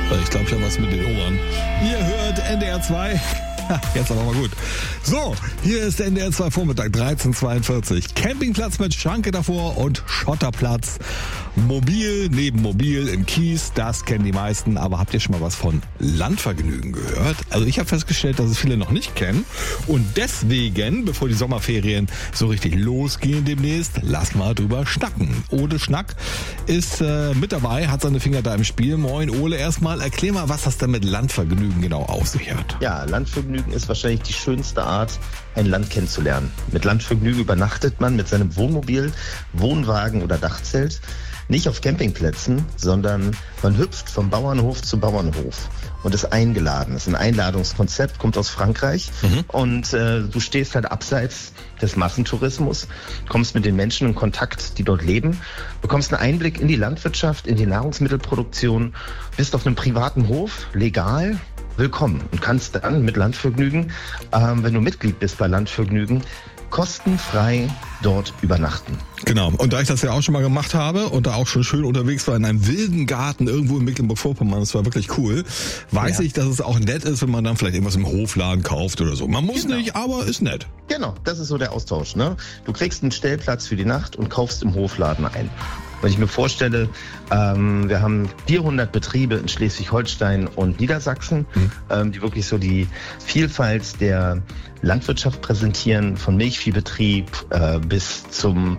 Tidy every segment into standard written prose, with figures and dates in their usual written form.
Ich glaube, ich habe was mit den Ohren. Ihr hört NDR 2. Jetzt aber mal gut. So, hier ist der NDR 2 Vormittag, 13:42. Campingplatz mit Schranke davor und Schotterplatz. Mobil neben Mobil im Kies, das kennen die meisten. Aber habt ihr schon mal was von Landvergnügen gehört? Also ich habe festgestellt, dass es viele noch nicht kennen. Und deswegen, bevor die Sommerferien so richtig losgehen demnächst, lass mal drüber schnacken. Ole Schnack ist mit dabei, hat seine Finger da im Spiel. Moin Ole, erstmal erklär mal, was das denn mit Landvergnügen genau auf sich hat. Ja, Landvergnügen ist wahrscheinlich die schönste Art, ein Land kennenzulernen. Mit Landvergnügen übernachtet man mit seinem Wohnmobil, Wohnwagen oder Dachzelt nicht auf Campingplätzen, sondern man hüpft vom Bauernhof zu Bauernhof und ist eingeladen. Das ist ein Einladungskonzept, kommt aus Frankreich und du stehst halt abseits des Massentourismus, kommst mit den Menschen in Kontakt, die dort leben, bekommst einen Einblick in die Landwirtschaft, in die Nahrungsmittelproduktion, bist auf einem privaten Hof, legal, willkommen und kannst dann mit Landvergnügen, wenn du Mitglied bist bei Landvergnügen, kostenfrei dort übernachten. Genau. Und da ich das ja auch schon mal gemacht habe und da auch schon schön unterwegs war in einem wilden Garten irgendwo in Mecklenburg-Vorpommern, das war wirklich cool, weiß ich, dass es auch nett ist, wenn man dann vielleicht irgendwas im Hofladen kauft oder so. Man muss nicht, aber ist nett. Genau, das ist so der Austausch, ne? Du kriegst einen Stellplatz für die Nacht und kaufst im Hofladen ein. Wenn ich mir vorstelle, wir haben 400 Betriebe in Schleswig-Holstein und Niedersachsen, die wirklich so die Vielfalt der Landwirtschaft präsentieren, von Milchviehbetrieb bis zur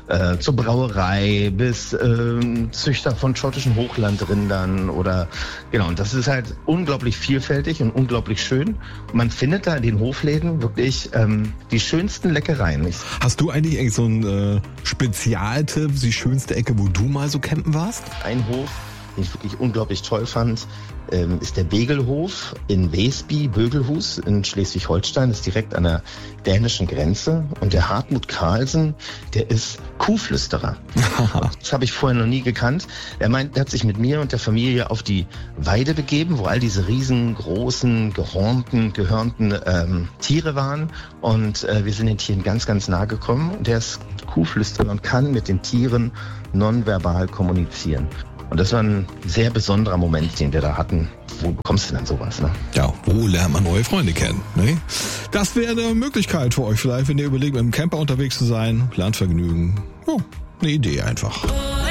Brauerei, bis Züchter von schottischen Hochlandrindern oder genau. Und das ist halt unglaublich vielfältig und unglaublich schön. Und man findet da in den Hofläden wirklich die schönsten Leckereien. Hast du eigentlich so einen Spezialtipp, die schönste Ecke, wo du mal so campen warst? Ein Hof, den ich wirklich unglaublich toll fand, ist der Begelhof in Wesby, Bögelhus in Schleswig-Holstein, das ist direkt an der dänischen Grenze. Und der Hartmut Carlsen, der ist Kuhflüsterer. Das habe ich vorher noch nie gekannt. Er hat sich mit mir und der Familie auf die Weide begeben, wo all diese riesengroßen, gehörnten Tiere waren. Und wir sind den Tieren ganz, ganz nah gekommen. Und der ist Kuhflüsterer und kann mit den Tieren nonverbal kommunizieren. Und das war ein sehr besonderer Moment, den wir da hatten. Wo bekommst du denn sowas, ne? Ja, wo lernt man neue Freunde kennen, ne? Das wäre eine Möglichkeit für euch vielleicht, wenn ihr überlegt, mit dem Camper unterwegs zu sein. Landvergnügen. Oh, eine Idee einfach.